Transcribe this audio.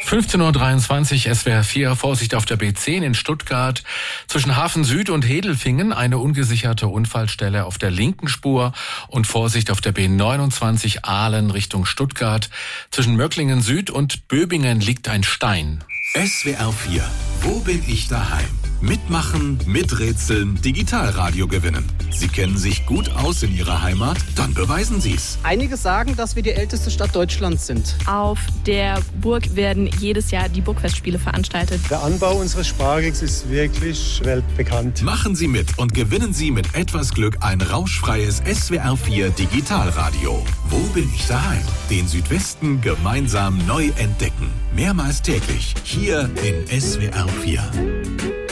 15:23 Uhr, SWR 4, Vorsicht auf der B10 in Stuttgart. Zwischen Hafen Süd und Hedelfingen eine ungesicherte Unfallstelle auf der linken Spur und Vorsicht auf der B29 Aalen Richtung Stuttgart. Zwischen Möcklingen Süd und Böbingen liegt ein Stein. SWR 4, wo bin ich daheim? Mitmachen, miträtseln, Digitalradio gewinnen. Sie kennen sich gut aus in Ihrer Heimat? Dann beweisen Sie's. Einige sagen, dass wir die älteste Stadt Deutschlands sind. Auf der Burg werden jedes Jahr die Burgfestspiele veranstaltet. Der Anbau unseres Spargels ist wirklich weltbekannt. Machen Sie mit und gewinnen Sie mit etwas Glück ein rauschfreies SWR 4 Digitalradio. Wo bin ich daheim? Den Südwesten gemeinsam neu entdecken. Mehrmals täglich hier in SWR 4.